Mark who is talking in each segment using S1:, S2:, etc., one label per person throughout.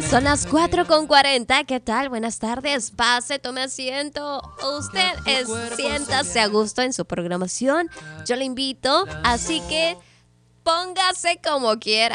S1: Son las 4:40. ¿Qué tal? Buenas tardes. Pase, tome asiento. Usted siéntase a gusto en su programación. Yo le invito, así que póngase como quiera.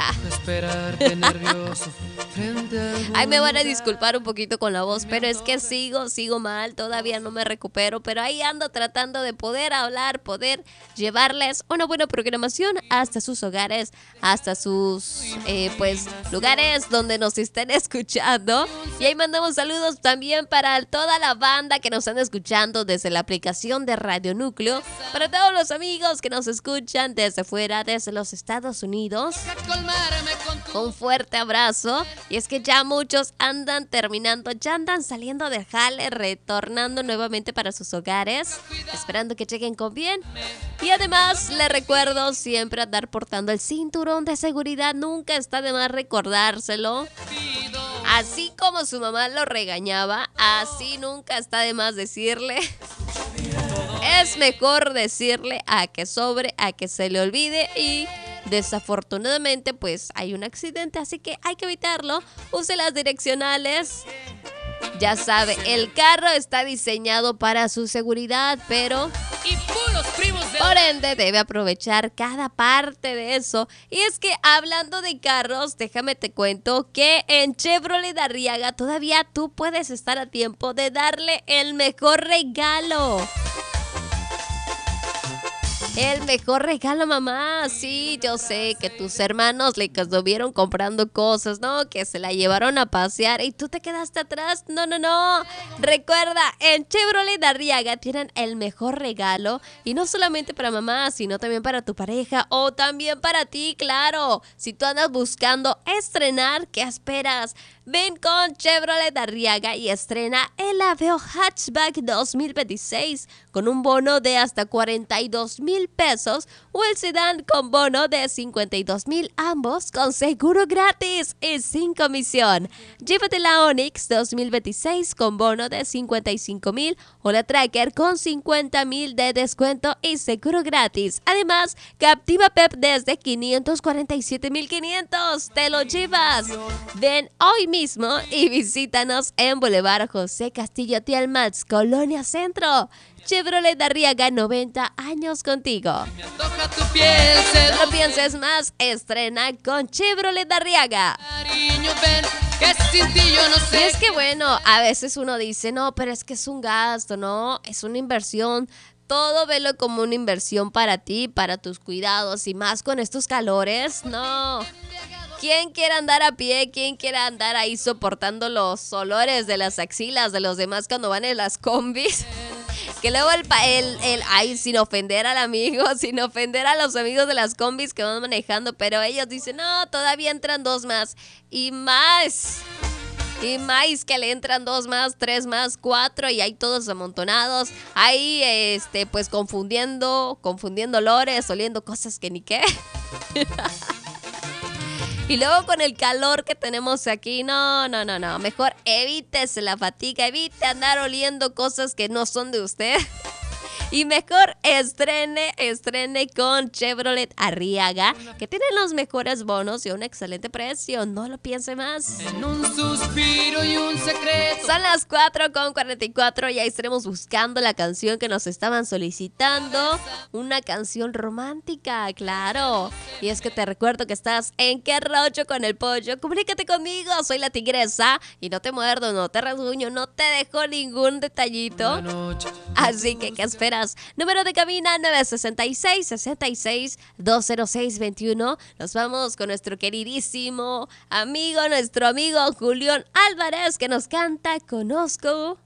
S1: Ay, me van a disculpar un poquito con la voz, pero es que sigo mal, todavía no me recupero, pero ahí ando tratando de poder hablar, poder llevarles una buena programación hasta sus hogares, hasta sus lugares donde nos estén escuchando. Y ahí mandamos saludos también para toda la banda que nos están escuchando desde la aplicación de Radio Núcleo, para todos los amigos que nos escuchan desde fuera, desde los Estados Unidos. Un fuerte abrazo. Y es que ya muchos andan terminando, ya andan saliendo del jale, retornando nuevamente para sus hogares, esperando que lleguen con bien. Y además les recuerdo siempre andar portando el cinturón de seguridad, nunca está de más recordárselo. Así como su mamá lo regañaba, así nunca está de más decirle. Es mejor decirle a que sobre, a que se le olvide. Y desafortunadamente pues hay un accidente, así que hay que evitarlo. Use las direccionales. Ya sabe, el carro está diseñado para su seguridad, pero por ende debe aprovechar cada parte de eso. Y es que hablando de carros, déjame te cuento que en Chevrolet Arriaga todavía tú puedes estar a tiempo de darle el mejor regalo. El mejor regalo, mamá. Sí, yo sé que tus hermanos le estuvieron comprando cosas, ¿no? Que se la llevaron a pasear y tú te quedaste atrás. No. Recuerda, en Chevrolet Arriaga tienen el mejor regalo. Y no solamente para mamá, sino también para tu pareja o también para ti, claro. Si tú andas buscando estrenar, ¿qué esperas? Ven con Chevrolet Arriaga y estrena el Aveo Hatchback 2026 con un bono de hasta 42,000 pesos o el sedán con bono de 52,000, ambos con seguro gratis y sin comisión. Llévate la Onix 2026 con bono de 55,000 o la Tracker con 50,000 de descuento y seguro gratis. Además, Captiva Pep desde 547,500. Te lo llevas. Ven hoy mismo y visítanos en Boulevard José Castillo Tielmats, Colonia Centro. Chevrolet Arriaga, 90 años contigo. No lo pienses más, estrena con Chevrolet Arriaga. Y es que bueno, a veces uno dice, no, pero es que es un gasto, no, es una inversión. Todo velo como una inversión para ti, para tus cuidados y más con estos calores, no. ¿Quién quiere andar a pie? ¿Quién quiere andar ahí soportando los olores de las axilas de los demás cuando van en las combis? Que luego ay, sin ofender al amigo, sin ofender a los amigos de las combis que van manejando, pero ellos dicen, no, todavía entran 2 más y más. Y más que le entran 2 más, 3 más, 4 y ahí todos amontonados. Ahí, pues confundiendo olores, oliendo cosas que ni qué. Y luego con el calor que tenemos aquí, no. Mejor evítese la fatiga, evite andar oliendo cosas que no son de usted. Y mejor estrene con Chevrolet Arriaga, que tienen los mejores bonos y un excelente precio. No lo piense más.
S2: En un suspiro y un secreto.
S1: Son las 4:44 y ahí estaremos buscando la canción que nos estaban solicitando. Una canción romántica, claro. Y es que te recuerdo que estás en Qué Rollo con el Pollo. Comunícate conmigo, soy la tigresa y no te muerdo, no te rasguño, no te dejo ningún detallito. Así que, ¿qué esperas? Número de cabina 966-66-206-21. Nos vamos con nuestro queridísimo amigo, nuestro amigo Julián Álvarez, que nos canta Conozco.